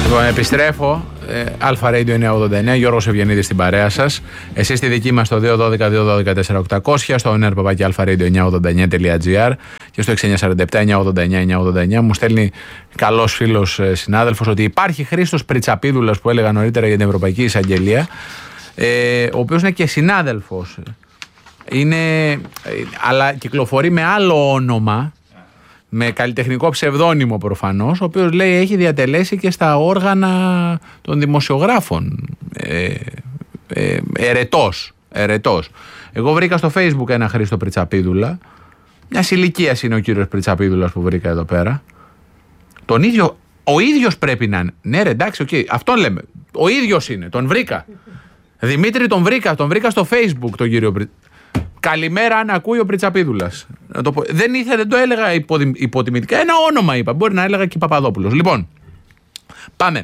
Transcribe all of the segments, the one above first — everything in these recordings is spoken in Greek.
Λοιπόν, επιστρέφω. Αλφα Radio 989, Γιώργος Ευγενίδης στην παρέα σας. Εσείς στη δική μας στο 212-212-4800, στο nrpapaki-alpha-radio989.gr και στο 6947-989-989. Μου στέλνει καλός φίλος συνάδελφος ότι υπάρχει Χρήστος Πριτσαπίδουλας που έλεγα νωρίτερα για την Ευρωπαϊκή Εισαγγελία, ο οποίος είναι και συνάδελφος. Αλλά κυκλοφορεί με άλλο όνομα, με καλλιτεχνικό ψευδόνυμο προφανώς, ο οποίος λέει έχει διατελέσει και στα όργανα των δημοσιογράφων. Ερετός. Εγώ βρήκα στο Facebook ένα Χρήστο Πριτσαπίδουλα. Μια ηλικία είναι ο κύριος Πριτσαπίδουλας που βρήκα εδώ πέρα. Ο ίδιος πρέπει να είναι. Ναι, ρε, εντάξει, okay, αυτόν λέμε. Ο ίδιος είναι, τον βρήκα. Δημήτρη, τον βρήκα στο Facebook τον κύριο Πριτσαπίδουλα. Καλημέρα, αν ακούει ο Πριτσαπίδουλας. Δεν το έλεγα υποτιμητικά. Ένα όνομα είπα. Μπορεί να έλεγα και Παπαδόπουλος. Λοιπόν, πάμε.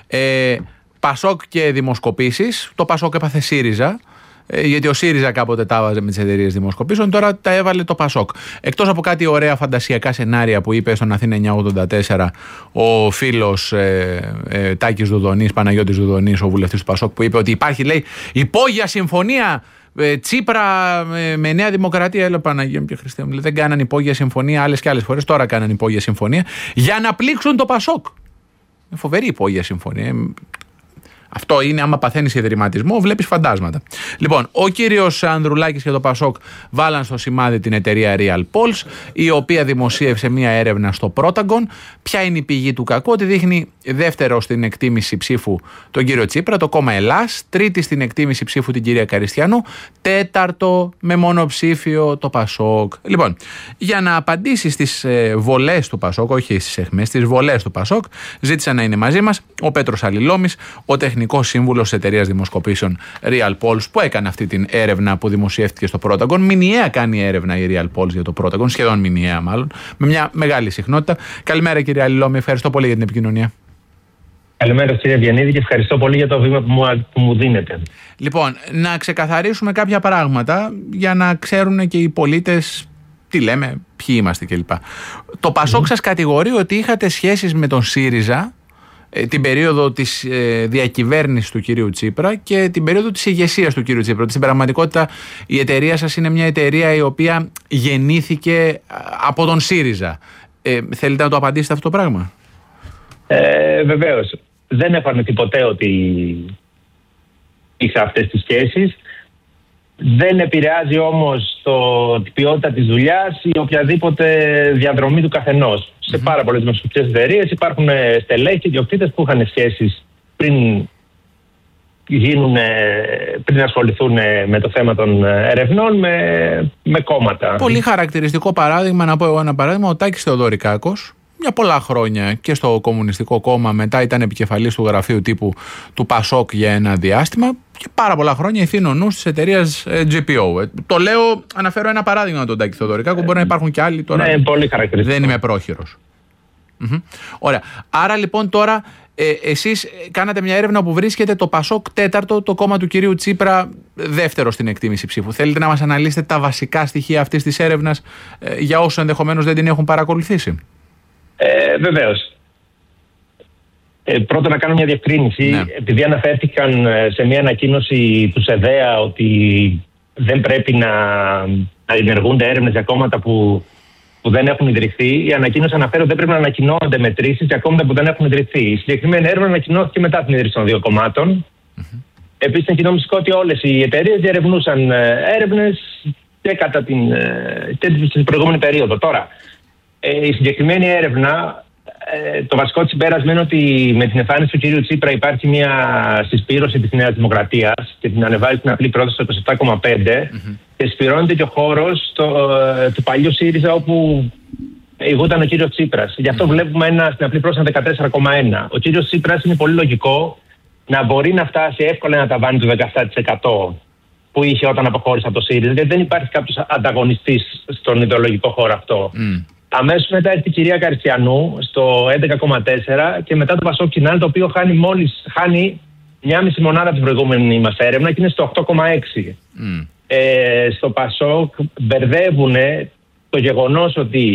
Πασόκ και δημοσκοπήσεις. Το Πασόκ έπαθε ΣΥΡΙΖΑ. Γιατί ο ΣΥΡΙΖΑ κάποτε τα έβαζε με τις εταιρείες δημοσκοπήσεων. Τώρα τα έβαλε το Πασόκ. Εκτός από κάτι ωραία φαντασιακά σενάρια που είπε στον Αθήνα 984 ο φίλος Τάκης Δουδονής, Παναγιώτης Δουδονής, ο βουλευτής του Πασόκ, που είπε ότι υπάρχει, λέει, υπόγεια συμφωνία Τσίπρα με Νέα Δημοκρατία. Έλα, Παναγία μου και Χριστέ μου, δεν κάναν υπόγεια συμφωνία άλλες και άλλες φορές. Τώρα κάναν υπόγεια συμφωνία για να πλήξουν το Πασόκ. Φοβερή υπόγεια συμφωνία. Αυτό είναι, άμα παθαίνεις ιδρυματισμό, βλέπεις φαντάσματα. Λοιπόν, ο κύριος Ανδρουλάκης και το Πασόκ βάλαν στο σημάδι την εταιρεία Real Polls, η οποία δημοσίευσε μία έρευνα στο Protagon. Ποια είναι η πηγή του κακού? Ότι δείχνει δεύτερο στην εκτίμηση ψήφου τον κύριο Τσίπρα, το κόμμα Ελλάς, τρίτη στην εκτίμηση ψήφου την κυρία Καριστιανού, τέταρτο με μονοψήφιο το Πασόκ. Λοιπόν, για να απαντήσει στις βολές του Πασόκ, όχι στις αιχμές, στις βολές του Πασόκ, ζήτησα να είναι μαζί μας ο Πέτρος Αλληλόμης, ο τεχνικός σύμβουλος της εταιρείας δημοσκοπήσεων Real Polls, που έκανε αυτή την έρευνα που δημοσιεύτηκε στο Protagon. Μηνιαία κάνει έρευνα η Real Polls για το Protagon, σχεδόν μηνιαία μάλλον, με μια μεγάλη συχνότητα. Καλημέρα κύριε Αλληλόμη, ευχαριστώ πολύ για την επικοινωνία. Καλημέρα κύριε Ευγενίδη και ευχαριστώ πολύ για το βήμα που μου δίνετε. Λοιπόν, να ξεκαθαρίσουμε κάποια πράγματα για να ξέρουν και οι πολίτες τι λέμε, ποιοι είμαστε κλπ. Το Πασόκ σας κατηγορεί ότι είχατε σχέσεις με τον ΣΥΡΙΖΑ την περίοδο της διακυβέρνησης του κυρίου Τσίπρα και την περίοδο της ηγεσίας του κυρίου Τσίπρα. Ότι στην πραγματικότητα η εταιρεία σας είναι μια εταιρεία η οποία γεννήθηκε από τον ΣΥΡΙΖΑ. Θέλετε να το απαντήσετε αυτό το πράγμα? Βεβαίως. Δεν έχω αρνηθεί ποτέ ότι είχα αυτές τις σχέσεις. Δεν επηρεάζει όμως την ποιότητα της δουλειάς ή οποιαδήποτε διαδρομή του καθενός. Σε πάρα πολλές δημοσιογραφικές εταιρείες υπάρχουν στελέχη και ιδιοκτήτες που είχαν σχέσεις πριν ασχοληθούν με το θέμα των ερευνών με κόμματα. Πολύ χαρακτηριστικό παράδειγμα, να πω εγώ ένα παράδειγμα, ο Τάκης Θεοδωρικάκος. Για πολλά χρόνια και στο Κομμουνιστικό Κόμμα, μετά ήταν επικεφαλής του γραφείου τύπου του Πασόκ για ένα διάστημα και πάρα πολλά χρόνια ηθήνο νους της εταιρείας GPO. Το λέω, αναφέρω ένα παράδειγμα τον Τάκη Θεοδωρικάκο, μπορεί να υπάρχουν και άλλοι τώρα. Ναι, πολύ χαρακτηριστικό. Δεν είμαι πρόχειρος. Ωραία. Άρα λοιπόν τώρα εσείς κάνατε μια έρευνα που βρίσκεται το Πασόκ τέταρτο, το κόμμα του κυρίου Τσίπρα δεύτερο στην εκτίμηση ψήφου. Θέλετε να μας αναλύσετε τα βασικά στοιχεία αυτής της έρευνας για όσους ενδεχομένως δεν την έχουν παρακολουθήσει? Βεβαίως. Πρώτα να κάνω μια διευκρίνηση. Ναι. Επειδή αναφέρθηκαν σε μια ανακοίνωση του ΣΕΔΕΑ ότι δεν πρέπει να ενεργούνται έρευνες για κόμματα που δεν έχουν ιδρυθεί, η ανακοίνωση αναφέρει ότι δεν πρέπει να ανακοινώνονται μετρήσεις για κόμματα που δεν έχουν ιδρυθεί. Η συγκεκριμένη έρευνα ανακοινώθηκε μετά την ίδρυση των δύο κομμάτων. Επίσης, είναι κοινό μυστικό ότι όλες οι εταιρείες διερευνούσαν έρευνες και κατά την προηγούμενη περίοδο. Τώρα, η συγκεκριμένη έρευνα, το βασικό της συμπέρασμα είναι ότι με την εμφάνιση του κυρίου Τσίπρα υπάρχει μια συσπήρωση της Νέας Δημοκρατίας και την ανεβάζει στην απλή πρόταση στο 27,5 και συσπηρώνεται και ο χώρος του παλιού ΣΥΡΙΖΑ όπου ηγούταν ο κύριος Τσίπρας. Γι' αυτό βλέπουμε στην απλή πρόταση 14,1. Ο κύριος Τσίπρας είναι πολύ λογικό να μπορεί να φτάσει εύκολα ένα ταβάνι του 17% που είχε όταν αποχώρησε από το ΣΥΡΙΖΑ, γιατί δεν υπάρχει κάποιος ανταγωνιστής στον ιδεολογικό χώρο αυτό. Αμέσως μετά έρθει η κυρία Καριστιανού στο 11,4 και μετά το Πασόκ Κινάλ, το οποίο χάνει 1,5 μονάδα από την προηγούμενη μας έρευνα και είναι στο 8,6. Στο Πασόκ μπερδεύουν το γεγονός ότι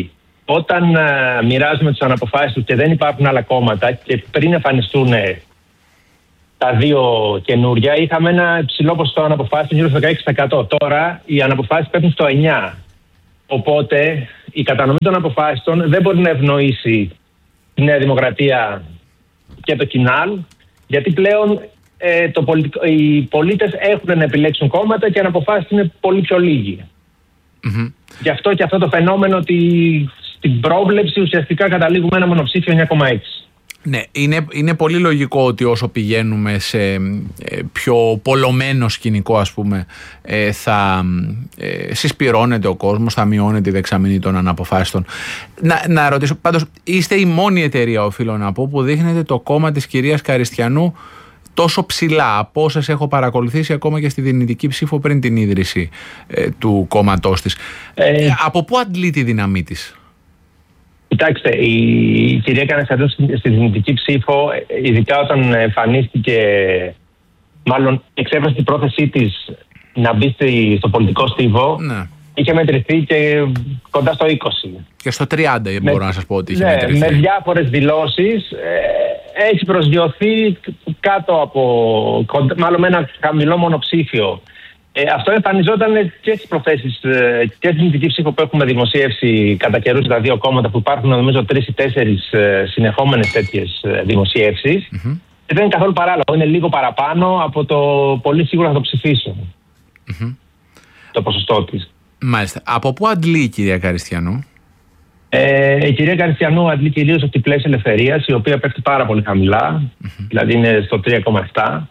όταν μοιράζουμε τους αναποφάσεις τους και δεν υπάρχουν άλλα κόμματα και πριν εμφανιστούν τα δύο καινούρια, είχαμε ένα υψηλό ποσοστό αναποφάσεων γύρω στο 16%. Τώρα οι αναποφάσεις πέφτουν στο 9%. Οπότε η κατανομή των αποφάσεων δεν μπορεί να ευνοήσει τη Νέα Δημοκρατία και το Κινάλ, γιατί πλέον οι πολίτες έχουν να επιλέξουν κόμματα και οι αναποφάσεις είναι πολύ πιο λίγοι. Mm-hmm. Γι' αυτό και αυτό το φαινόμενο ότι στην πρόβλεψη ουσιαστικά καταλήγουμε ένα μονοψήφιο 9,6. Ναι, είναι πολύ λογικό ότι όσο πηγαίνουμε σε πιο πολλωμένο σκηνικό, ας πούμε, θα συσπυρώνεται ο κόσμος, θα μειώνεται η δεξαμενή των αναποφάσεων. Να ρωτήσω, πάντως, είστε η μόνη εταιρεία, οφείλω να πω, που δείχνετε το κόμμα της κυρίας Καριστιανού τόσο ψηλά, από όσες έχω παρακολουθήσει ακόμα και στη δυνητική ψήφο πριν την ίδρυση του κόμματός της. Από πού αντλεί τη δύναμή της? Κοιτάξτε, η κυρία Καριστιανού στη δυνητική ψήφο, ειδικά όταν εμφανίστηκε, μάλλον εξέφρασε την πρόθεσή της να μπει στο πολιτικό στίβο, ναι, είχε μετρηθεί και κοντά στο 20. Και στο 30 μπορώ να σας πω ότι είχε μετρηθεί. Με διάφορες δηλώσεις έχει προσγειωθεί κάτω από, μάλλον με ένα χαμηλό μονοψήφιο. Αυτό εμφανιζόταν και στις προθέσεις και στην δυνητική ψήφο που έχουμε δημοσιεύσει κατά καιρούς τα δύο κόμματα, που υπάρχουν νομίζω 3 ή 4 συνεχόμενες τέτοιες δημοσιεύσεις. Mm-hmm. Και δεν είναι καθόλου παράλογο. Είναι λίγο παραπάνω από το πολύ σίγουρα θα το ψηφίσω. Mm-hmm. Το ποσοστό της. Μάλιστα. Από πού αντλεί η κυρία Καριστιανού? Η κυρία Καριστιανού αντλεί κυρίως από την Πλαίσια Ελευθερίας, η οποία πέφτει πάρα πολύ χαμηλά, δηλαδή είναι στο 3,7.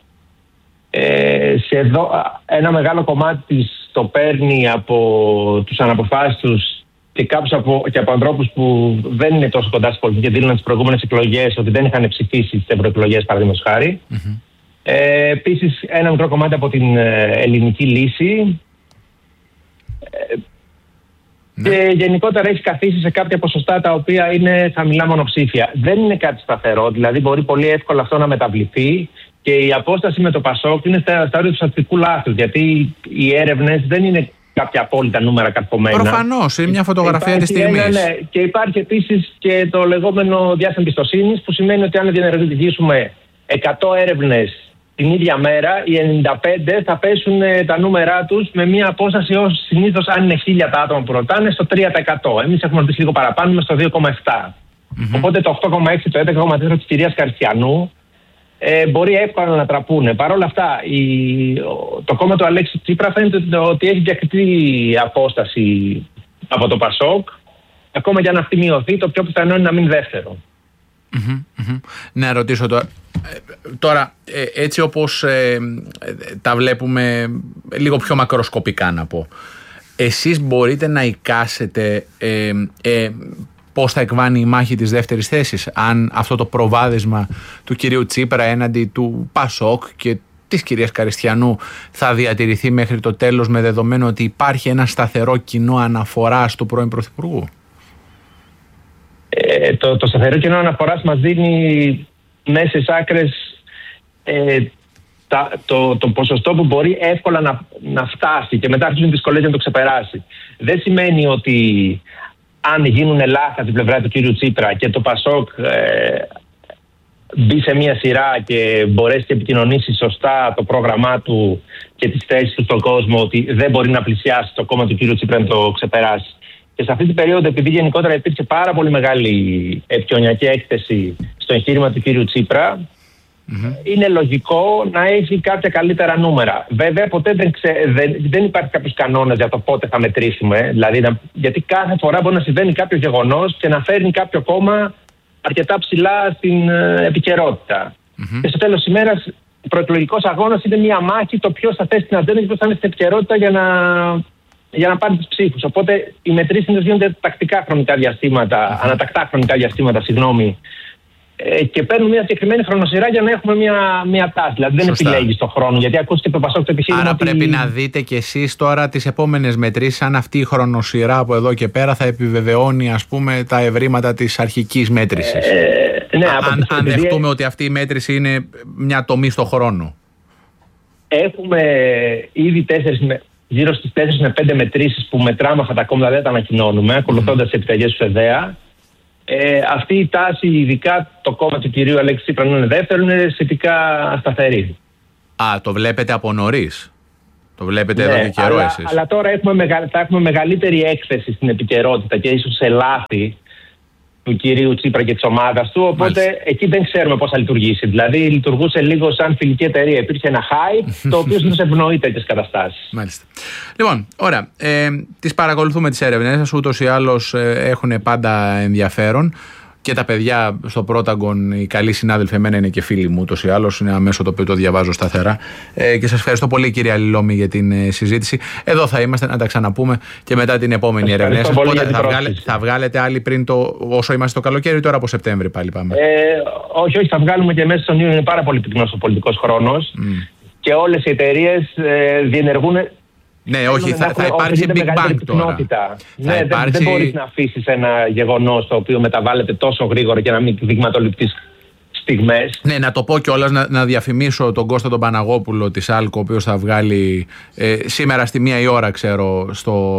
Ένα μεγάλο κομμάτι της το παίρνει από τους αναποφάσεις τους και και από ανθρώπους που δεν είναι τόσο κοντά στην πολιτική και δήλωναν τις προηγούμενες εκλογές ότι δεν είχαν ψηφίσει στις ευρωεκλογές, παραδείγματος χάρη. Επίσης, ένα μικρό κομμάτι από την Ελληνική Λύση. Και γενικότερα έχει καθίσει σε κάποια ποσοστά τα οποία είναι χαμηλά μονοψήφια. Δεν είναι κάτι σταθερό, δηλαδή μπορεί πολύ εύκολα αυτό να μεταβληθεί και η απόσταση με το Πασόκ είναι στα όρια του στατιστικού λάθους, γιατί οι έρευνες δεν είναι κάποια απόλυτα νούμερα καρπομένα. Προφανώς, είναι μια φωτογραφία της στιγμής. Ναι. Και υπάρχει επίσης και το λεγόμενο διάστημα εμπιστοσύνης, που σημαίνει ότι αν διενεργήσουμε 100 έρευνες την ίδια μέρα, οι 95 θα πέσουν τα νούμερά τους με μια απόσταση ως συνήθως, αν είναι 1000 τα άτομα που ρωτάνε, στο 3%. Εμείς έχουμε ρωτήσει λίγο παραπάνω, είμαστε στο 2,7%. Οπότε το 8,6%, το 11,4% της κυρίας Καριστιανού μπορεί εύκολα να τραπούν. Παρ' όλα αυτά, το κόμμα του Αλέξη Τσίπρα φαίνεται ότι έχει διακριτή απόσταση από το Πασόκ. Ακόμα και αν αυτή μειωθεί, το πιο πιθανό είναι να μείνει δεύτερο. Να ρωτήσω τώρα έτσι όπως τα βλέπουμε λίγο πιο μακροσκοπικά, να πω, εσείς μπορείτε να εικάσετε πώς θα εκβάνει η μάχη της δεύτερης θέσης, αν αυτό το προβάδισμα του κυρίου Τσίπρα έναντι του Πασόκ και της κυρίας Καριστιανού θα διατηρηθεί μέχρι το τέλος, με δεδομένο ότι υπάρχει ένα σταθερό κοινό αναφοράς του πρώην Πρωθυπουργού? Το σταθερό κοινό αναφοράς μας δίνει μέσα στις άκρες το ποσοστό που μπορεί εύκολα να φτάσει και μετά αρχίζουν δυσκολίες να το ξεπεράσει. Δεν σημαίνει ότι αν γίνουν λάθη την πλευρά του κύριου Τσίπρα και το Πασόκ μπει σε μια σειρά και μπορέσει και επικοινωνήσει σωστά το πρόγραμμά του και τις θέσεις του στον κόσμο, ότι δεν μπορεί να πλησιάσει το κόμμα του κύριου Τσίπρα να το ξεπεράσει. Και σε αυτή την περίοδο, επειδή γενικότερα υπήρξε πάρα πολύ μεγάλη επικοινωνιακή έκθεση στο εγχείρημα του κύριου Τσίπρα, είναι λογικό να έχει κάποια καλύτερα νούμερα. Βέβαια, ποτέ δεν υπάρχει κάποιος κανόνας για το πότε θα μετρήσουμε. Δηλαδή, γιατί κάθε φορά μπορεί να συμβαίνει κάποιο γεγονός και να φέρνει κάποιο κόμμα αρκετά ψηλά στην επικαιρότητα. Και στο τέλος της ημέρας, ο προεκλογικός αγώνας είναι μια μάχη, το ποιος θα θέσει την ατζέντα και ποιος θα είναι στην επικαιρότητα για να πάρει τις ψήφους. Οπότε οι μετρήσεις γίνονται τακτικά χρονικά διαστήματα, ανατακτά χρονικά διαστήματα, και παίρνουν μια συγκεκριμένη χρονοσυρά για να έχουμε μια τάση. Δηλαδή δεν επιλέγεις τον χρόνο, γιατί ακούστηκε το Πασόκ το επιχείρημα. Άρα πρέπει να δείτε κι εσείς τώρα τις επόμενες μετρήσεις, αν αυτή η χρονοσυρά από εδώ και πέρα θα επιβεβαιώνει, ας πούμε, τα ευρήματα της αρχικής μέτρησης. Ναι, αν δεχτούμε ότι αυτή η μέτρηση είναι μια τομή στο χρόνο. Έχουμε ήδη γύρω στις 4 με 5 μετρήσεις που μετράμε αυτά τα κόμματα, δεν τα ανακοινώνουμε, ακολουθώντας τις επιταγές του ΕΔΕΑ. Αυτή η τάση, ειδικά το κόμμα του κυρίου Αλέξη Τσίπρα να είναι δεύτερο, είναι σχετικά σταθερή. Το βλέπετε από νωρίς. Το βλέπετε εδώ και καιρό εσείς. Αλλά τώρα θα έχουμε μεγαλύτερη έκθεση στην επικαιρότητα και ίσως σε λάθη του κυρίου Τσίπρα και της ομάδας του. Οπότε μάλιστα, εκεί δεν ξέρουμε πώς θα λειτουργήσει. Δηλαδή λειτουργούσε λίγο σαν φιλική εταιρεία. Υπήρχε ένα hype το οποίο τους ευνοεί τέτοιες καταστάσεις. Μάλιστα. Λοιπόν, ωραία. Τις παρακολουθούμε τις έρευνες σας. Ούτως ή άλλως έχουν πάντα ενδιαφέρον. Και τα παιδιά στο Πρόταγκον, οι καλοί συνάδελφοι, εμένα είναι και φίλοι μου, ούτως ή άλλως, είναι ένα μέσο το οποίο το διαβάζω σταθερά. Και σας ευχαριστώ πολύ, κυρία Λιλόμη, για την συζήτηση. Εδώ θα είμαστε να τα ξαναπούμε και μετά την επόμενη έρευνά σας. Θα βγάλετε άλλη πριν όσο είμαστε το καλοκαίρι, τώρα από Σεπτέμβρη πάλι πάμε? Όχι, θα βγάλουμε και μέσα στον Ιούνιο. Είναι πάρα πολύ πυκνός ο πολιτικός χρόνος και όλες οι εταιρείες διενεργούν. Ναι, όχι, θα υπάρξει Big Bang τώρα. Ναι, δεν μπορείς να αφήσεις ένα γεγονός το οποίο μεταβάλλεται τόσο γρήγορα και να μην δειγματοληπτείς στιγμές. Ναι, να το πω κιόλας, να διαφημίσω τον Κώστα τον Παναγόπουλο της ΑΛΚΟ, ο οποίος θα βγάλει σήμερα στη 1 η ώρα, ξέρω,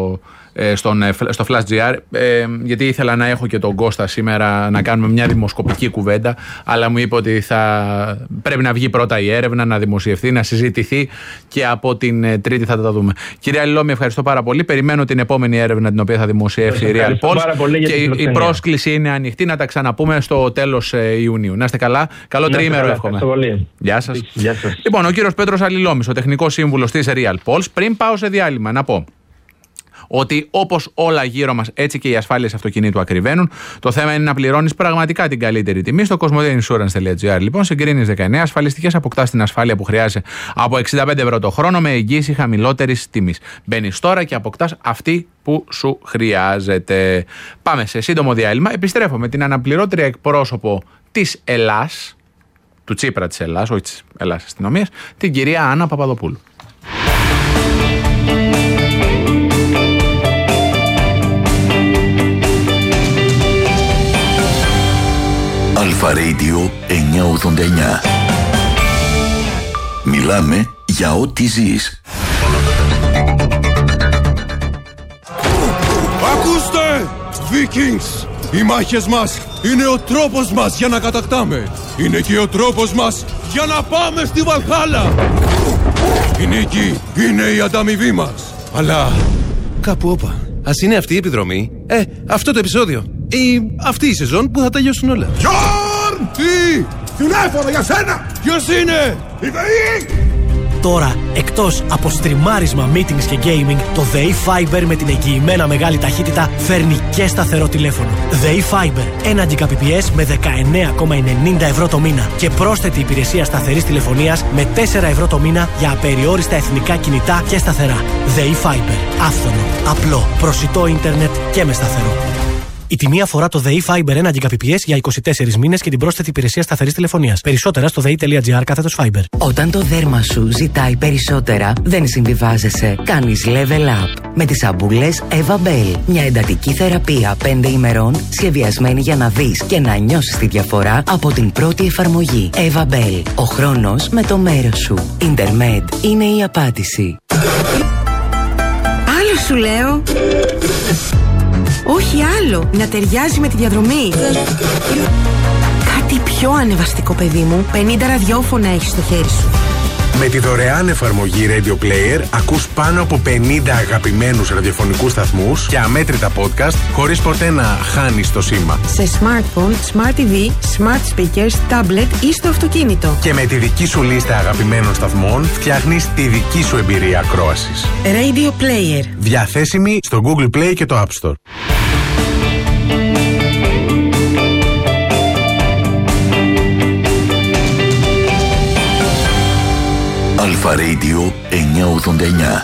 στο Flash GR, γιατί ήθελα να έχω και τον Κώστα σήμερα να κάνουμε μια δημοσκοπική κουβέντα, αλλά μου είπε ότι πρέπει να βγει πρώτα η έρευνα, να δημοσιευθεί, να συζητηθεί και από την Τρίτη θα τα δούμε. Κυρία Λιλόμη, ευχαριστώ πάρα πολύ. Περιμένω την επόμενη έρευνα την οποία θα δημοσιεύσει η Real Pulse και η πρόσκληση είναι ανοιχτή να τα ξαναπούμε στο τέλος Ιουνίου. Να είστε καλά. Καλό τριήμερο εύχομαι. Γεια σας. Λοιπόν, ο κύριος Πέτρος Αλληλόμης, ο τεχνικός σύμβουλος της Real Pulse. Πριν πάω σε διάλειμμα, να πω ότι όπως όλα γύρω μας, έτσι και οι ασφάλειες αυτοκινήτου ακριβένουν. Το θέμα είναι να πληρώνεις πραγματικά την καλύτερη τιμή. Στο cosmodeinsurance.gr λοιπόν συγκρίνεις 19 ασφαλιστικές, αποκτάς την ασφάλεια που χρειάζεσαι από 65 ευρώ το χρόνο με εγγύηση χαμηλότερης τιμής. Μπαίνεις τώρα και αποκτάς αυτή που σου χρειάζεται. Πάμε σε σύντομο διάλειμμα. Επιστρέφω με την αναπληρώτρια εκπρόσωπο της Ελλάς, του Τσίπρα της Ελλάς, όχι της Ελλάς αστυνομίας, την κυρία Άννα Παπαδοπούλου. Αλφα Radio 989. Μιλάμε για ό,τι ζεις. Ακούστε! Vikings! Οι μάχες μας είναι ο τρόπος μας για να κατακτάμε. Είναι και ο τρόπος μας για να πάμε στη Βαλχάλα. Η νίκη είναι η ανταμοιβή μας. Αλλά κάπου όπα. Ας είναι αυτή η επιδρομή, αυτό το επεισόδιο ή αυτή η σεζόν που θα τελειώσουν όλα. Γιόρν! Τι! Τηλέφωνο για σένα! Ποιος είναι? Η ΔΕΗ! Τώρα, εκτός από στριμάρισμα, meetings και gaming, το ΔΕΗ Fiber με την εγγυημένα μεγάλη ταχύτητα φέρνει και σταθερό τηλέφωνο. ΔΕΗ Fiber, 1 Gbps με 19,90 ευρώ το μήνα και πρόσθετη υπηρεσία σταθερής τηλεφωνίας με 4 ευρώ το μήνα για απεριόριστα εθνικά κινητά και σταθερά. ΔΕΗ Fiber, άφθονο, απλό, προσιτό ίντερνετ και με σταθερό. Η τιμή αφορά το ΔΕΗ Fiber 1 Gbps για 24 μήνες και την πρόσθετη υπηρεσία σταθερής τηλεφωνίας. Περισσότερα στο dei.gr/Fiber. Όταν το δέρμα σου ζητάει περισσότερα, δεν συμβιβάζεσαι. Κάνεις level up με τις σαμπούλες Eva Bell. Μια εντατική θεραπεία 5 ημερών σχεδιασμένη για να δεις και να νιώσεις τη διαφορά από την πρώτη εφαρμογή. Eva Bell. Ο χρόνος με το μέρος σου. Intermed είναι η απάντηση. Άλλο σου λέω. Όχι άλλο, να ταιριάζει με τη διαδρομή. Κάτι πιο ανεβαστικό, παιδί μου. 50 ραδιόφωνα έχεις στο χέρι σου. Με τη δωρεάν εφαρμογή Radio Player ακούς πάνω από 50 αγαπημένους ραδιοφωνικούς σταθμούς και αμέτρητα podcast χωρίς ποτέ να χάνεις το σήμα. Σε smartphone, smart TV, smart speakers, tablet ή στο αυτοκίνητο. Και με τη δική σου λίστα αγαπημένων σταθμών φτιάχνεις τη δική σου εμπειρία ακρόασης. Radio Player. Διαθέσιμη στο Google Play και το App Store. Αλφα Radio 989.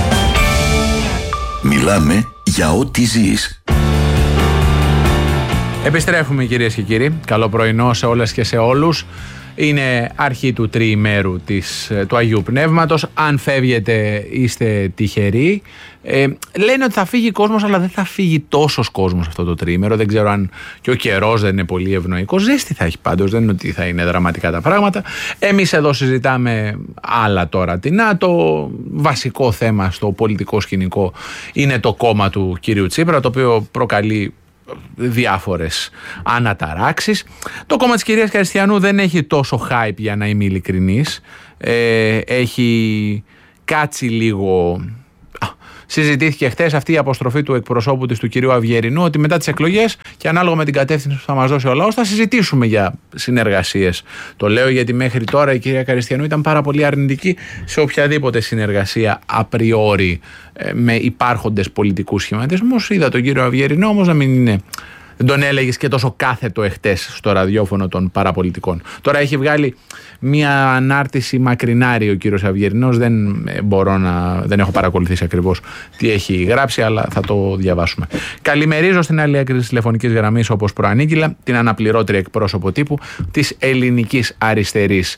Μιλάμε για ό,τι ζεις. Επιστρέφουμε, κυρίες και κύριοι. Καλό πρωινό σε όλες και σε όλους. Είναι αρχή του τριημέρου του Αγίου Πνεύματος. Αν φεύγετε είστε τυχεροί. Λένε ότι θα φύγει κόσμος, αλλά δεν θα φύγει τόσος κόσμος αυτό το τριήμερο. Δεν ξέρω αν και ο καιρός δεν είναι πολύ ευνοϊκός. Ζέστη θα έχει πάντως, δεν είναι ότι θα είναι δραματικά τα πράγματα. Εμείς εδώ συζητάμε άλλα τώρα. Το βασικό θέμα στο πολιτικό σκηνικό είναι το κόμμα του κυρίου Τσίπρα, το οποίο προκαλεί διάφορες αναταράξεις. Το κόμμα της κυρίας Χριστιανού δεν έχει τόσο hype, για να είμαι ειλικρινής. Έχει κάτσει λίγο. Συζητήθηκε χτες αυτή η αποστροφή του εκπροσώπου της, του κυρίου Αυγερινού, ότι μετά τις εκλογές και ανάλογα με την κατεύθυνση που θα μας δώσει ο λαός θα συζητήσουμε για συνεργασίες. Το λέω γιατί μέχρι τώρα η κυρία Χριστιανού ήταν πάρα πολύ αρνητική σε οποιαδήποτε συνεργασία απριόρι με υπάρχοντες πολιτικούς σχηματισμούς. Είδα τον κύριο Αυγερινό όμως να μην είναι. Δεν τον έλεγες και τόσο κάθετο εχτες στο ραδιόφωνο των παραπολιτικών. Τώρα έχει βγάλει μια ανάρτηση μακρινάρη ο κύριος Αυγερινός. Δεν έχω παρακολουθήσει ακριβώς τι έχει γράψει, αλλά θα το διαβάσουμε. Καλημερίζω στην άλλη άκρη της τηλεφωνικής γραμμής, όπως προανήγγειλα, την αναπληρώτρια εκπρόσωπο τύπου της ελληνικής αριστερής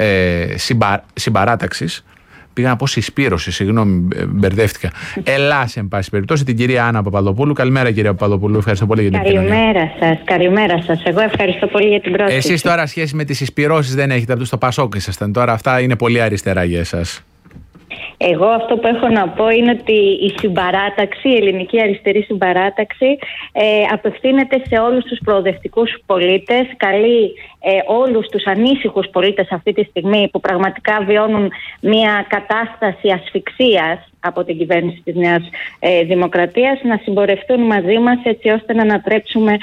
συμπαράταξης. Πήγα να πω συσπήρωση, συγγνώμη, μπερδεύτηκα. Ελλάς, εν πάση περιπτώσει, την κυρία Άννα Παπαδοπούλου. Καλημέρα, κυρία Παπαδοπούλου. Ευχαριστώ πολύ για την επικοινωνία. Καλημέρα σας. Εγώ ευχαριστώ πολύ για την πρόσκληση. Εσείς τώρα σχέση με τις συσπηρώσεις δεν έχετε, από στο Πασόκ ήσασταν. Τώρα αυτά είναι πολύ αριστερά για εσάς. Εγώ αυτό που έχω να πω είναι ότι η συμπαράταξη, η ελληνική αριστερή συμπαράταξη, απευθύνεται σε όλους τους προοδευτικούς πολίτες, καλεί όλους τους ανήσυχους πολίτες αυτή τη στιγμή που πραγματικά βιώνουν μια κατάσταση ασφυξίας από την κυβέρνηση της Νέας Δημοκρατίας, να συμπορευτούν μαζί μας έτσι ώστε να ανατρέψουμε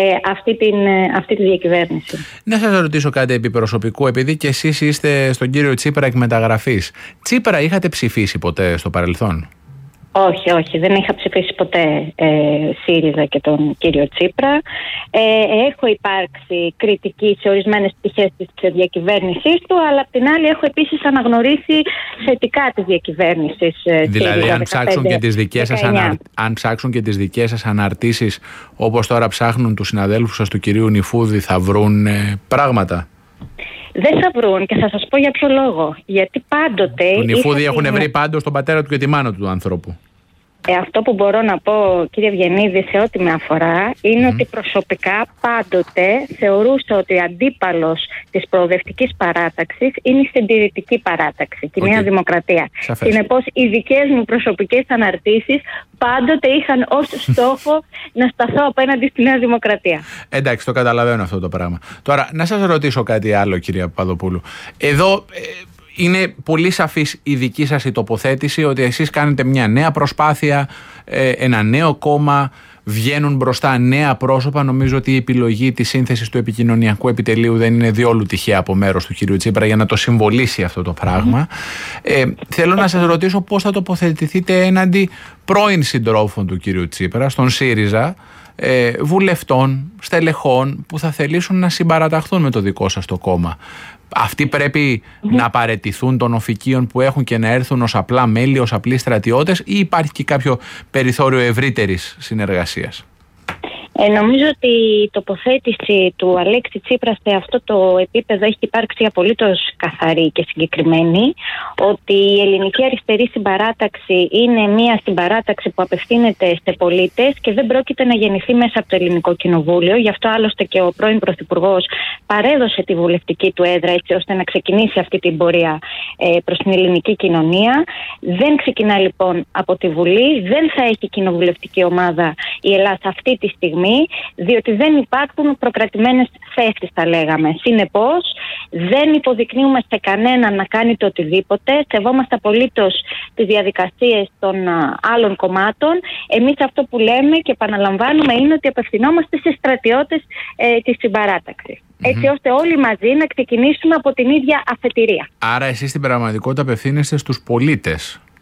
αυτή τη διακυβέρνηση. Να σας ρωτήσω κάτι επιπροσωπικού, επειδή και εσείς είστε στον κύριο Τσίπρα εκ μεταγραφής. Τσίπρα είχατε ψηφίσει ποτέ στο παρελθόν? Όχι, δεν είχα ψηφίσει ποτέ ΣΥΡΙΖΑ και τον κύριο Τσίπρα. Έχω υπάρξει κριτική σε ορισμένες πτυχές της διακυβέρνησής του, αλλά απ' την άλλη έχω επίσης αναγνωρίσει θετικά της διακυβέρνησης. Δηλαδή αν ψάξουν και τις δικές σας αναρτήσεις, όπως τώρα ψάχνουν τους συναδέλφους σας του κυρίου Νιφούδη, θα βρουν πράγματα? Δεν θα βρουν, και θα σας πω για ποιο λόγο. Γιατί πάντοτε. Τον Νιφούδη έχουν βρει πάντως τον πατέρα του και τη μάνα του ανθρώπου. Αυτό που μπορώ να πω, κύριε Ευγενίδη, σε ό,τι με αφορά, είναι ότι προσωπικά πάντοτε θεωρούσα ότι ο αντίπαλος της προοδευτικής παράταξης είναι η συντηρητική παράταξη, τη Νέα Δημοκρατία. Συνεπώς, οι δικές μου προσωπικές αναρτήσεις πάντοτε είχαν ως στόχο να σταθώ απέναντι στη Νέα Δημοκρατία. Εντάξει, το καταλαβαίνω αυτό το πράγμα. Τώρα, να σας ρωτήσω κάτι άλλο, κυρία Παπαδοπούλου. Εδώ είναι πολύ σαφής η δική σας η τοποθέτηση ότι εσείς κάνετε μια νέα προσπάθεια, ένα νέο κόμμα, βγαίνουν μπροστά νέα πρόσωπα. Νομίζω ότι η επιλογή της σύνθεσης του επικοινωνιακού επιτελείου δεν είναι διόλου τυχαία από μέρος του κυρίου Τσίπρα για να το συμβολήσει αυτό το πράγμα. Θέλω να σας ρωτήσω πώς θα τοποθετηθείτε έναντι πρώην συντρόφων του κυρίου Τσίπρα, στον ΣΥΡΙΖΑ, βουλευτών, στελεχών που θα θελήσουν να συμπαραταχθούν με το δικό σας το κόμμα. Αυτοί πρέπει να παραιτηθούν των οφικίων που έχουν και να έρθουν ως απλά μέλη, ως απλοί στρατιώτες, ή υπάρχει και κάποιο περιθώριο ευρύτερης συνεργασίας? Νομίζω ότι η τοποθέτηση του Αλέξη Τσίπρα σε αυτό το επίπεδο έχει υπάρξει απολύτως καθαρή και συγκεκριμένη, ότι η ελληνική αριστερή συμπαράταξη είναι μια συμπαράταξη που απευθύνεται σε πολίτες και δεν πρόκειται να γεννηθεί μέσα από το Ελληνικό Κοινοβούλιο. Γι' αυτό άλλωστε και ο πρώην Πρωθυπουργός παρέδωσε τη βουλευτική του έδρα έτσι ώστε να ξεκινήσει αυτή την πορεία προς την ελληνική κοινωνία. Δεν ξεκινά λοιπόν από τη Βουλή, δεν θα έχει κοινοβουλευτική ομάδα η Ελλάδα αυτή τη στιγμή, διότι δεν υπάρχουν προκρατημένες θέσεις, θα λέγαμε. Συνεπώς, δεν υποδεικνύουμε σε κανέναν να κάνει το οτιδήποτε. Σεβόμαστε απολύτως τις διαδικασίες των άλλων κομμάτων. Εμείς αυτό που λέμε και επαναλαμβάνουμε είναι ότι απευθυνόμαστε σε στρατιώτες της συμπαράταξης. Έτσι ώστε όλοι μαζί να ξεκινήσουμε από την ίδια αφετηρία. Άρα εσείς στην πραγματικότητα απευθύνεστε στους πολίτες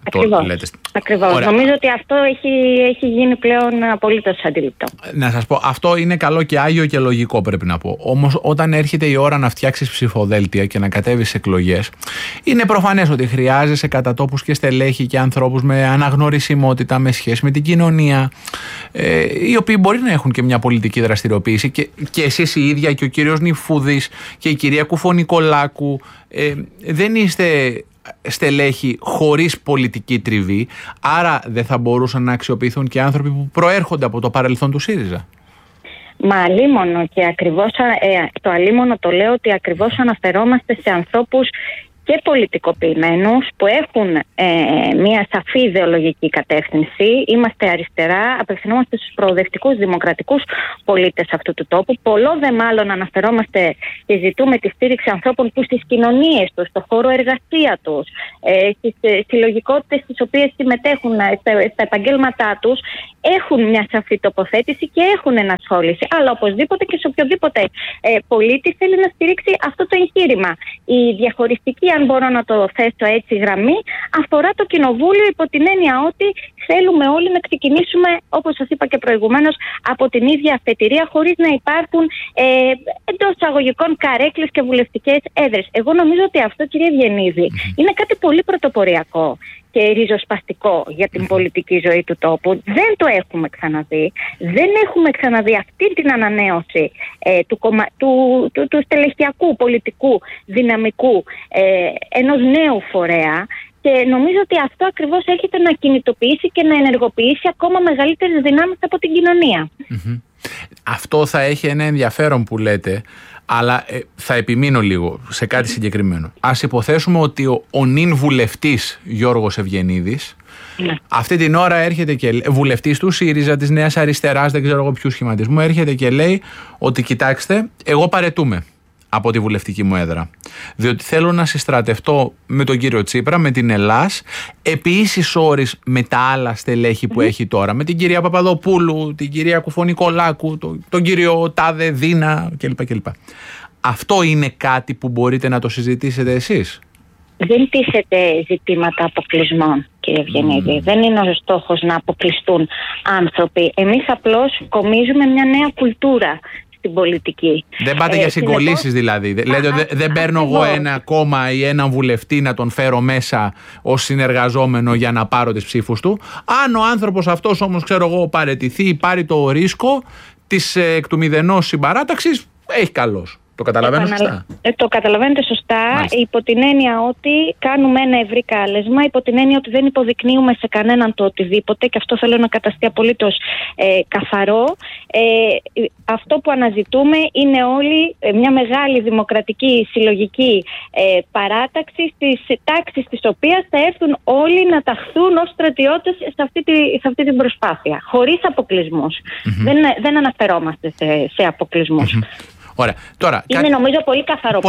το λέτε. Ακριβώς. Νομίζω ότι αυτό έχει γίνει πλέον απολύτως αντιληπτό. Να σας πω, αυτό είναι καλό και άγιο και λογικό, πρέπει να πω. Όμως όταν έρχεται η ώρα να φτιάξεις ψηφοδέλτια και να κατέβεις εκλογές, είναι προφανές ότι χρειάζεσαι κατά τόπους και στελέχη και ανθρώπους με αναγνωρισιμότητα, με σχέση με την κοινωνία, οι οποίοι μπορεί να έχουν και μια πολιτική δραστηριοποίηση, και εσείς η ίδια και ο κύριος Νιφούδης και η κυρία Κουφωνικολάκου δεν είστε στελέχη χωρίς πολιτική τριβή, άρα δεν θα μπορούσαν να αξιοποιηθούν και άνθρωποι που προέρχονται από το παρελθόν του ΣΥΡΙΖΑ? Μα αλίμονο, και ακριβώς το αλίμονο το λέω ότι ακριβώς αναφερόμαστε σε ανθρώπους και πολιτικοποιημένους που έχουν μια σαφή ιδεολογική κατεύθυνση. Είμαστε αριστερά, απευθυνόμαστε στους προοδευτικούς δημοκρατικούς πολίτες αυτού του τόπου. Πολλό δε μάλλον αναφερόμαστε και ζητούμε τη στήριξη ανθρώπων που στις κοινωνίες τους, στο χώρο εργασία τους, στις συλλογικότητες στις οποίες συμμετέχουν, στα επαγγέλματά τους, έχουν μια σαφή τοποθέτηση και έχουν ενασχόληση. Αλλά οπωσδήποτε και σε οποιοδήποτε πολίτη θέλει να στηρίξει αυτό το εγχείρημα. Η διαχωριστική, αν μπορώ να το θέσω έτσι, γραμμή αφορά το κοινοβούλιο, υπό την έννοια ότι θέλουμε όλοι να ξεκινήσουμε, όπως σας είπα και προηγουμένως, από την ίδια αφετηρία, χωρίς να υπάρχουν εντός εισαγωγικών καρέκλες και βουλευτικές έδρες. Εγώ νομίζω ότι αυτό, κύριε Ευγενίδη, είναι κάτι πολύ πρωτοποριακό και ριζοσπαστικό για την πολιτική ζωή του τόπου. Δεν το έχουμε ξαναδεί. Δεν έχουμε ξαναδεί αυτή την ανανέωση του στελεχειακού πολιτικού δυναμικού ενός νέου φορέα, και νομίζω ότι αυτό ακριβώς έρχεται να κινητοποιήσει και να ενεργοποιήσει ακόμα μεγαλύτερες δυνάμεις από την κοινωνία. Αυτό θα έχει ένα ενδιαφέρον που λέτε, αλλά θα επιμείνω λίγο σε κάτι συγκεκριμένο. Ας υποθέσουμε ότι ο νυν βουλευτής Γιώργος Ευγενίδης αυτή την ώρα έρχεται και βουλευτής του ΣΥΡΙΖΑ, της Νέας Αριστεράς, δεν ξέρω εγώ ποιου σχηματισμού, έρχεται και λέει ότι κοιτάξτε, εγώ παρετούμαι από τη βουλευτική μου έδρα, διότι θέλω να συστρατευτώ με τον κύριο Τσίπρα, με την Ελλάς, επί ίσης όρης με τα άλλα στελέχη που έχει τώρα, με την κυρία Παπαδοπούλου, την κυρία Κουφωνικολάκου, τον κύριο Τάδε Δίνα κλπ. Αυτό είναι κάτι που μπορείτε να το συζητήσετε εσείς? Δεν τίθεται ζητήματα αποκλεισμών, κύριε Ευγενίδη. Δεν είναι ο στόχος να αποκλειστούν άνθρωποι. Εμείς απλώς κομίζουμε μια νέα κουλτούρα στην πολιτική. Δεν πάτε για συγκολήσεις δηλαδή? Λέτε δεν παίρνω εγώ ένα κόμμα ή έναν βουλευτή να τον φέρω μέσα ως συνεργαζόμενο για να πάρω τις ψήφους του. Αν ο άνθρωπος αυτός όμως, ξέρω εγώ, παραιτηθεί ή πάρει το ρίσκο της εκ του μηδενός συμπαράταξης, έχει καλώς. Το καταλαβαίνω σωστά? Το καταλαβαίνετε σωστά. Μάλιστα. Υπό την έννοια ότι κάνουμε ένα ευρύ κάλεσμα, υπό την έννοια ότι δεν υποδεικνύουμε σε κανέναν το οτιδήποτε, και αυτό θέλω να καταστεί απολύτως καθαρό. Αυτό που αναζητούμε είναι όλοι μια μεγάλη δημοκρατική συλλογική παράταξη, στις τάξεις της οποίας θα έρθουν όλοι να ταχθούν ως στρατιώτες σε αυτή την προσπάθεια, χωρίς αποκλεισμούς. Δεν αναφερόμαστε σε αποκλεισμούς. Ωραία. Τώρα, είναι νομίζω πολύ καθαρό.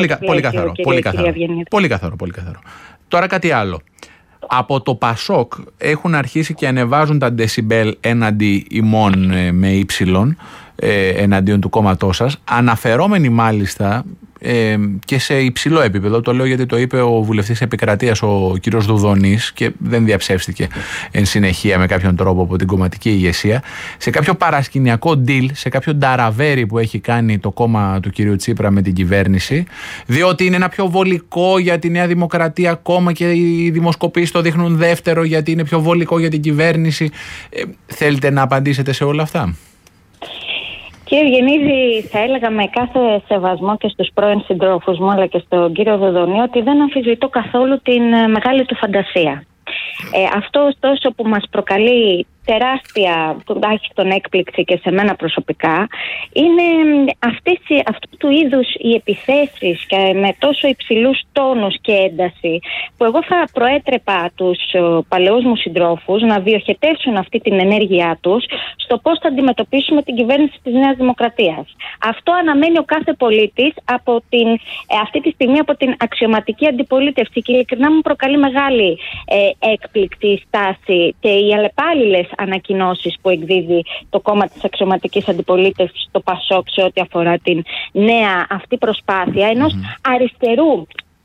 Πολύ καθαρό. Τώρα κάτι άλλο. Από το ΠΑΣΟΚ έχουν αρχίσει και ανεβάζουν τα ντεσιμπέλ έναντι ημών με ύψιλον, εναντίον του κόμματός σας, αναφερόμενοι μάλιστα και σε υψηλό επίπεδο. Το λέω γιατί το είπε ο βουλευτής επικρατείας, ο κύριος Δουδονής, και δεν διαψεύστηκε εν συνεχεία με κάποιον τρόπο από την κομματική ηγεσία, σε κάποιο παρασκηνιακό deal, σε κάποιο νταραβέρι που έχει κάνει το κόμμα του κυρίου Τσίπρα με την κυβέρνηση, διότι είναι ένα πιο βολικό για τη Νέα Δημοκρατία κόμμα και οι δημοσκοπήσεις το δείχνουν δεύτερο γιατί είναι πιο βολικό για την κυβέρνηση. Θέλετε να απαντήσετε σε όλα αυτά? Κύριε Ευγενίδη, θα έλεγα με κάθε σεβασμό και στους πρώην συντρόφους μου, αλλά και στον κύριο Δοδονή, ότι δεν αμφισβητώ καθόλου την μεγάλη του φαντασία. Αυτό ωστόσο που μας προκαλεί τεράστια τουλάχιστον έκπληξη και σε μένα προσωπικά είναι αυτού του είδους οι επιθέσεις και με τόσο υψηλούς τόνους και ένταση, που εγώ θα προέτρεπα τους παλαιούς μου συντρόφους να διοχετεύσουν αυτή την ενέργειά τους στο πώς θα αντιμετωπίσουμε την κυβέρνηση της Νέας Δημοκρατίας. Αυτό αναμένει ο κάθε πολίτης αυτή τη στιγμή από την αξιωματική αντιπολίτευση, και ειλικρινά μου προκαλεί μεγάλη έκπληκτη στάση και οι αλλεπάλληλες ανακοινώσεις που εκδίδει το κόμμα της αξιωματικής αντιπολίτευσης, το ΠΑΣΟΚ, σε ό,τι αφορά την νέα αυτή προσπάθεια ενός αριστερού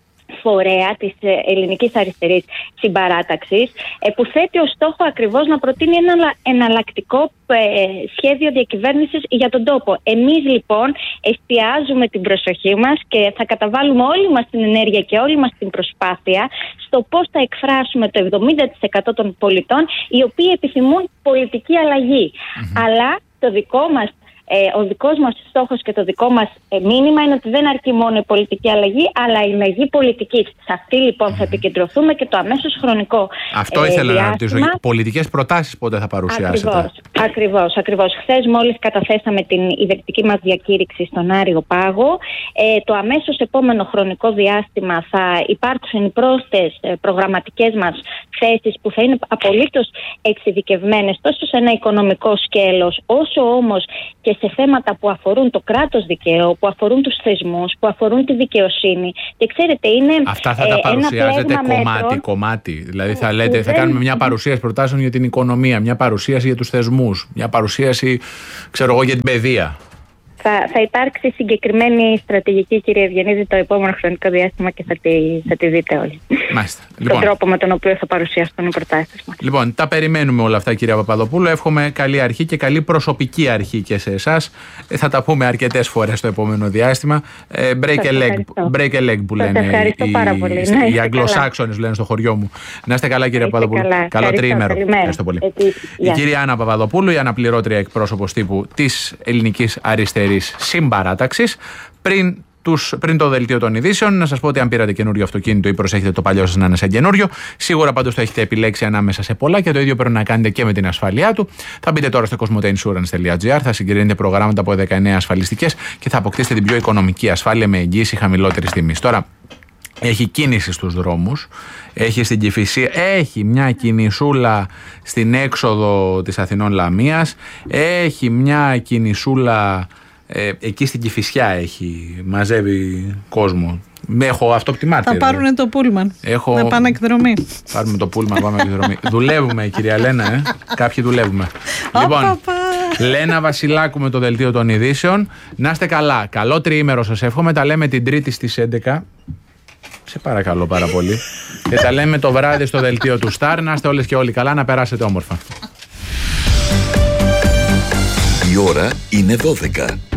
φορέα της ελληνικής αριστερής συμπαράταξης, που θέτει ως στόχο ακριβώς να προτείνει ένα εναλλακτικό σχέδιο διακυβέρνησης για τον τόπο. Εμείς λοιπόν εστιάζουμε την προσοχή μας και θα καταβάλουμε όλη μας την ενέργεια και όλη μας την προσπάθεια στο πώς θα εκφράσουμε το 70% των πολιτών οι οποίοι επιθυμούν πολιτική αλλαγή. Αλλά το δικό μας ο δικός μας στόχος και το δικό μας μήνυμα είναι ότι δεν αρκεί μόνο η πολιτική αλλαγή, αλλά η αλλαγή πολιτικής. Σε αυτή λοιπόν θα επικεντρωθούμε και το αμέσως χρονικό. Αυτό ήθελα να ρωτήσω. Πολιτικές προτάσεις πότε θα παρουσιάσετε? Ακριβώς. Χθες μόλις καταθέσαμε την ιδρυτική μας διακήρυξη στον Άριο Πάγο. Το αμέσως επόμενο χρονικό διάστημα θα υπάρξουν οι πρόσθετες προγραμματικές μας θέσεις που θα είναι απολύτως εξειδικευμένες τόσο σε ένα οικονομικό σκέλος, όσο όμως και σε θέματα που αφορούν το κράτος δικαίου, που αφορούν τους θεσμούς, που αφορούν τη δικαιοσύνη. Και ξέρετε, είναι. Αυτά θα τα παρουσιάζετε κομμάτι-κομμάτι. Δηλαδή θα λέτε, θα κάνουμε μια παρουσίαση προτάσεων για την οικονομία, μια παρουσίαση για τους θεσμούς, μια παρουσίαση, ξέρω εγώ, για την παιδεία. Θα υπάρξει συγκεκριμένη στρατηγική, κύριε Ευγενίδη, το επόμενο χρονικό διάστημα και θα τη δείτε όλοι. Μάλιστα. Τον τρόπο με τον οποίο θα παρουσιαστούν οι προτάσεις μας. Λοιπόν, τα περιμένουμε όλα αυτά, κυρία Παπαδοπούλου. Εύχομαι καλή αρχή και καλή προσωπική αρχή και σε εσάς. Θα τα πούμε αρκετές φορές στο επόμενο διάστημα. Break a leg που λένε οι Αγγλοσάξονες, λένε στο χωριό μου. Να είστε καλά, κύριε Παπαδοπούλου. Καλό τριήμερο. Ευχαριστώ πολύ. Η κυρία Άννα Παπαδοπούλου, η αναπληρώτρια εκπρόσωπος τύπου της Ελληνικής Αριστερής Συμπαράταξης. Πριν το δελτίο των ειδήσεων, να σας πω ότι αν πήρατε καινούριο αυτοκίνητο ή προσέχετε το παλιό σας να είναι σαν καινούριο, σίγουρα πάντως το έχετε επιλέξει ανάμεσα σε πολλά και το ίδιο πρέπει να κάνετε και με την ασφαλειά του. Θα μπείτε τώρα στο cosmoteinsurance.gr, θα συγκρίνετε προγράμματα από 19 ασφαλιστικές και θα αποκτήσετε την πιο οικονομική ασφάλεια με εγγύηση χαμηλότερης τιμής. Τώρα, έχει κίνηση στους δρόμους, έχει στην Κηφισία, έχει μια κινησούλα στην έξοδο της Αθηνών Λαμίας, έχει μια κινησούλα εκεί στην Κηφισιά, μαζεύει κόσμο. Έχω αυτό από τη μάρτυρα. Θα πάρουν το πούλμαν. Να πάνε εκδρομή. Πάρουμε το πούλμαν, πάμε εκδρομή. Δουλεύουμε, κυρία Λένα, Κάποιοι δουλεύουμε. Λοιπόν, Λένα Βασιλάκου με το δελτίο των ειδήσεων. Να είστε καλά. Καλό τριήμερο σας εύχομαι. Τα λέμε την Τρίτη στις 11. Σε παρακαλώ πάρα πολύ. Και τα λέμε το βράδυ στο δελτίο του Σταρ. Να είστε όλες και όλοι καλά, να περάσετε όμορφα. Η ώρα είναι 12.